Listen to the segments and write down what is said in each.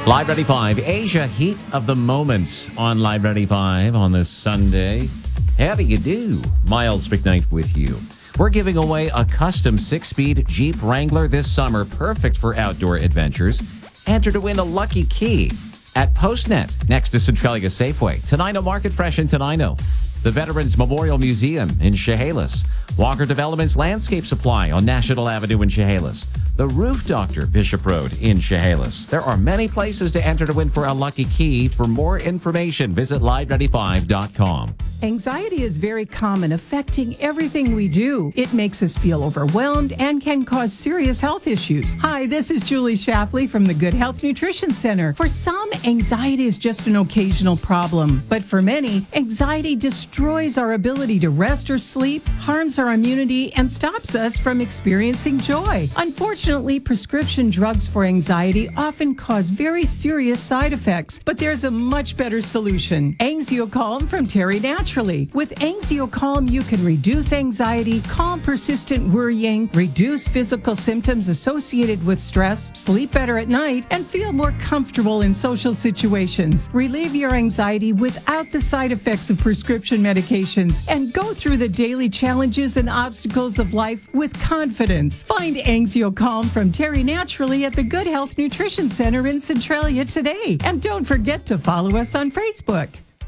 Live 95, Asia Heat of the Moment on Live 95 on this Sunday. How do you do? Miles McKnight with you. We're giving away a custom 6-speed Jeep Wrangler this summer, perfect for outdoor adventures. Enter to win a lucky key at Postnet, next to Centralia Safeway, Tenino Market Fresh in Tenino, the Veterans Memorial Museum in Chehalis, Walker Developments Landscape Supply on National Avenue in Chehalis, the Roof Doctor, Bishop Road in Chehalis. There are many places to enter to win for a lucky key. For more information, visit live95.com. Anxiety is very common, affecting everything we do. It makes us feel overwhelmed and can cause serious health issues. Hi, this is Julie Shapley from the Good Health Nutrition Center. For some, anxiety is just an occasional problem. But for many, anxiety destroys our ability to rest or sleep, harms our immunity, and stops us from experiencing joy. Unfortunately, prescription drugs for anxiety often cause very serious side effects, but there's a much better solution. Angziocalm from Terry Naturally. With Angziocalm, you can reduce anxiety, calm persistent worrying, reduce physical symptoms associated with stress, sleep better at night, and feel more comfortable in social situations. Relieve your anxiety without the side effects of prescription medications and go through the daily challenges and obstacles of life with confidence. Find Angziocalm from Terry Naturally at the Good Health Nutrition Center in Centralia today. And don't forget to follow us on Facebook.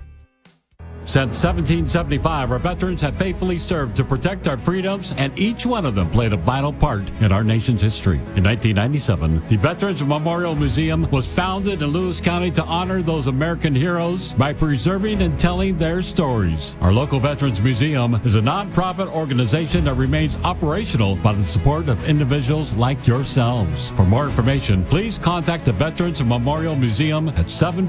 Since 1775, our veterans have faithfully served to protect our freedoms, and each one of them played a vital part in our nation's history. In 1997, the Veterans Memorial Museum was founded in Lewis County to honor those American heroes by preserving and telling their stories. Our local Veterans Museum is a nonprofit organization that remains operational by the support of individuals like yourselves. For more information, please contact the Veterans Memorial Museum at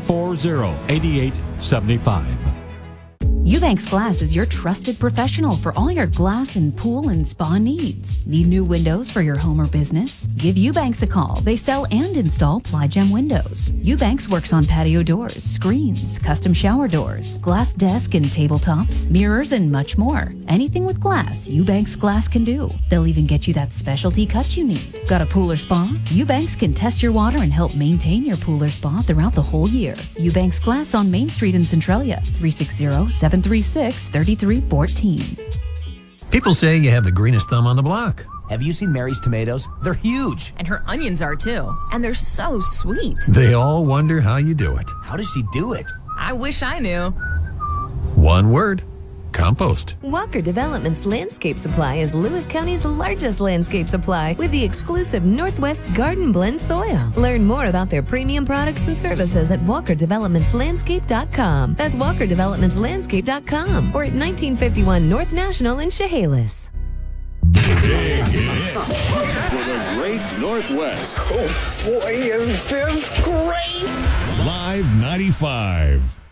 740-8875. Eubanks Glass is your trusted professional for all your glass and pool and spa needs. Need new windows for your home or business? Give Eubanks a call. They sell and install Ply-Gem windows. Eubanks works on patio doors, screens, custom shower doors, glass desk and tabletops, mirrors, and much more. Anything with glass, Eubanks Glass can do. They'll even get you that specialty cut you need. Got a pool or spa? Eubanks can test your water and help maintain your pool or spa throughout the whole year. Eubanks Glass on Main Street in Centralia, 360-736-3314. People say you have the greenest thumb on the block. Have you seen Mary's tomatoes? They're huge. And her onions are too. And they're so sweet. They all wonder how you do it. How does she do it? I wish I knew. One word: compost. Walker Developments Landscape Supply is Lewis County's largest landscape supply with the exclusive Northwest Garden Blend soil. Learn more about their premium products and services at walkerdevelopmentslandscape.com. That's walkerdevelopmentslandscape.com or at 1951 North National in Chehalis. Dig in for the Great Northwest. Oh boy, is this great! Live 95.